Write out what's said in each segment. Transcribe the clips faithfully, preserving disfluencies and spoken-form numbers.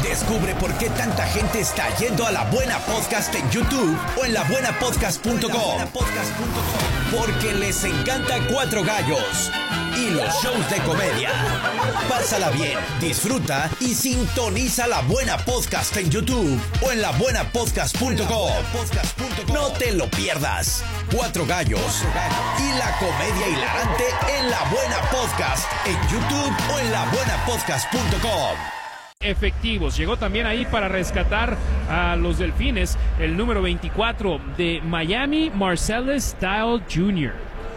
Descubre por qué tanta gente está yendo a La Buena Podcast en YouTube o en la buena podcast punto com. Porque les encanta Cuatro Gallos y los shows de comedia. Pásala bien, disfruta y sintoniza La Buena Podcast en YouTube o en la buena podcast punto com. No te lo pierdas. Cuatro Gallos y la comedia hilarante en La Buena Podcast en YouTube o en la buena podcast punto com. Efectivos. Llegó también ahí para rescatar a los Delfines el número veinticuatro de Miami, Marcellus Dial junior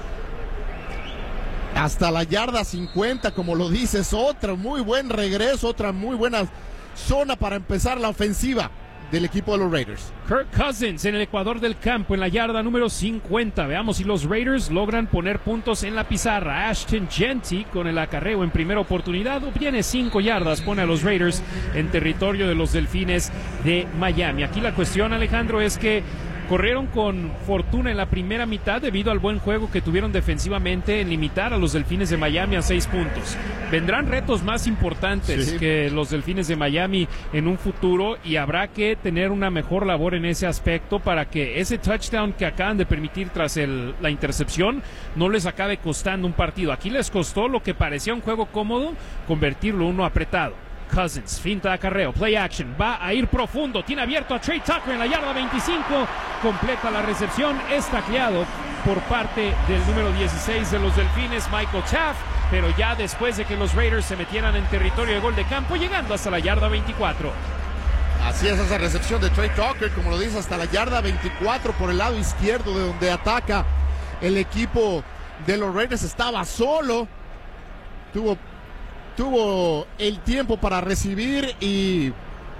Hasta la yarda cincuenta, como lo dices, otra muy buen regreso, otra muy buena zona para empezar la ofensiva del equipo de los Raiders. Kirk Cousins en el ecuador del campo en la yarda número cincuenta. Veamos si los Raiders logran poner puntos en la pizarra. Ashton Jeanty con el acarreo en primera oportunidad obtiene cinco yardas, pone a los Raiders en territorio de los Delfines de Miami. Aquí la cuestión, Alejandro, es que corrieron con fortuna en la primera mitad debido al buen juego que tuvieron defensivamente en limitar a los Delfines de Miami a seis puntos. Vendrán retos más importantes sí. que los Delfines de Miami en un futuro y habrá que tener una mejor labor en ese aspecto para que ese touchdown que acaban de permitir tras el, la intercepción no les acabe costando un partido. Aquí les costó lo que parecía un juego cómodo, convertirlo en uno apretado. Cousins, finta de acarreo, play action, va a ir profundo, tiene abierto a Trey Tucker en la yarda veinticinco, completa la recepción, es tacleado por parte del número dieciséis de los Delfines, Michael Taft, pero ya después de que los Raiders se metieran en territorio de gol de campo, llegando hasta la yarda veinticuatro. Así es esa recepción de Trey Tucker, como lo dice, hasta la yarda veinticuatro por el lado izquierdo de donde ataca el equipo de los Raiders, estaba solo, tuvo Tuvo el tiempo para recibir y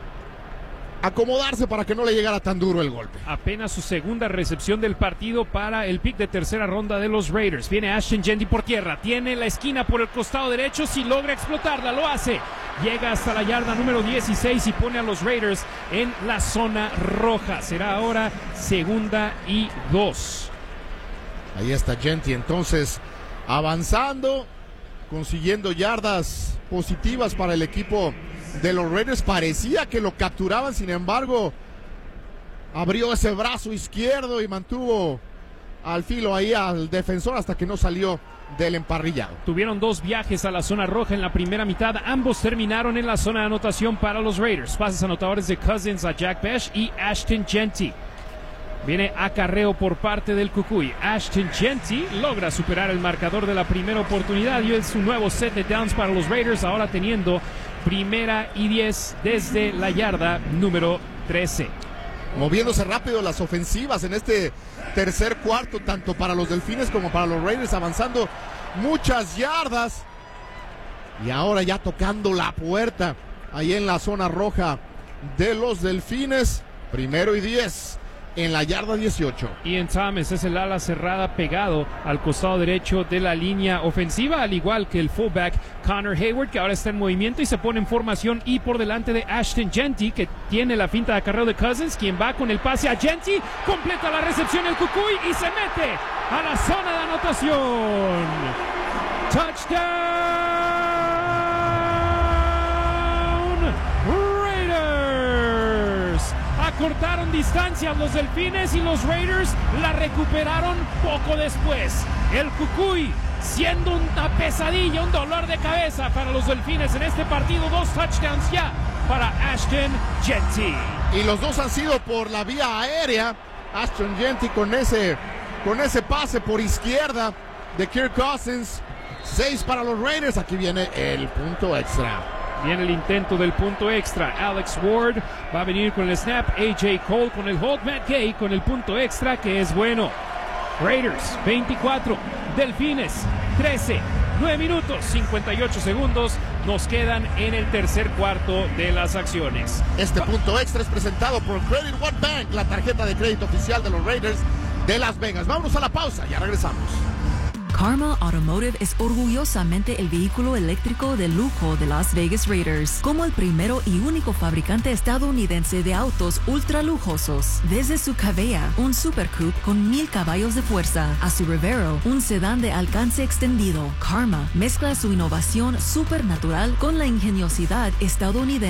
acomodarse para que no le llegara tan duro el golpe. Apenas su segunda recepción del partido para el pick de tercera ronda de los Raiders. Viene Ashton Jeanty por tierra, tiene la esquina por el costado derecho, si logra explotarla, lo hace. Llega hasta la yarda número dieciséis y pone a los Raiders en la zona roja. Será ahora segunda y dos. Ahí está Jeanty entonces avanzando, consiguiendo yardas positivas para el equipo de los Raiders. Parecía que lo capturaban, sin embargo, abrió ese brazo izquierdo y mantuvo al filo ahí al defensor hasta que no salió del emparrillado. Tuvieron dos viajes a la zona roja en la primera mitad, ambos terminaron en la zona de anotación para los Raiders. Pases anotadores de Cousins a Jack Bech y Ashton Jeanty. Viene acarreo por parte del Cucuy. Ashton Jeanty logra superar el marcador de la primera oportunidad y es un nuevo set de downs para los Raiders, ahora teniendo primera y diez desde la yarda número trece. Moviéndose rápido las ofensivas en este tercer cuarto, tanto para los Delfines como para los Raiders, avanzando muchas yardas. Y ahora ya tocando la puerta ahí en la zona roja de los Delfines. Primero y diez. En la yarda dieciocho. Ian Thomas es el ala cerrada pegado al costado derecho de la línea ofensiva, al igual que el fullback Connor Hayward, que ahora está en movimiento y se pone en formación y por delante de Ashton Jeanty, que tiene la finta de acarreo de Cousins, quien va con el pase a Jeanty, completa la recepción el Cucuy y se mete a la zona de anotación. Touchdown Raiders. Acortaron distancias los Delfines y los Raiders la recuperaron poco después. El Cucuy siendo una pesadilla, un dolor de cabeza para los Delfines en este partido. Dos touchdowns ya para Ashton Jeanty. Y los dos han sido por la vía aérea. Ashton Jeanty con ese, con ese pase por izquierda de Kirk Cousins. Seis para los Raiders. Aquí viene el punto extra. Viene el intento del punto extra. Alex Ward va a venir con el snap. A J Cole con el hold. Matt Gay con el punto extra, que es bueno. Raiders veinticuatro, Delfines trece, nueve minutos cincuenta y ocho segundos nos quedan en el tercer cuarto de las acciones. Este punto extra es presentado por Credit One Bank, la tarjeta de crédito oficial de los Raiders de Las Vegas. Vámonos a la pausa, ya regresamos. Karma Automotive es orgullosamente el vehículo eléctrico de lujo de Las Vegas Raiders, como el primero y único fabricante estadounidense de autos ultra lujosos. Desde su Cavea, un Super Coupe con mil caballos de fuerza, a su Revero, un sedán de alcance extendido, Karma mezcla su innovación supernatural con la ingeniosidad estadounidense